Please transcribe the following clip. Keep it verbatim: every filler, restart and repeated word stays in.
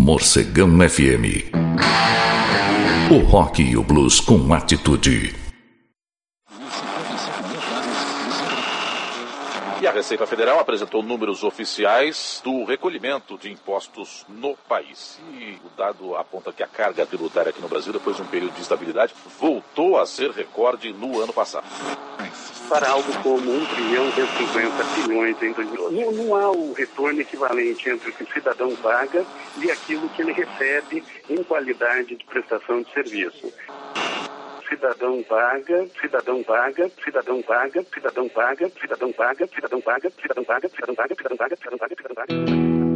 Morcegão F M. O rock e o blues com atitude. E a Receita Federal apresentou números oficiais do recolhimento de impostos no país. E o dado aponta que a carga tributária aqui no Brasil, depois de um período de estabilidade, voltou a ser recorde no ano passado. Para algo como um trilhão cento e cinquenta bilhões em dois mil e doze. Não, não há o retorno equivalente entre o que o cidadão paga e aquilo que ele recebe em qualidade de prestação de serviço. Cidadão paga, cidadão paga, cidadão paga, cidadão paga, cidadão paga, cidadão paga, cidadão paga, cidadão paga, cidadão paga, cidadão paga, cidadão paga.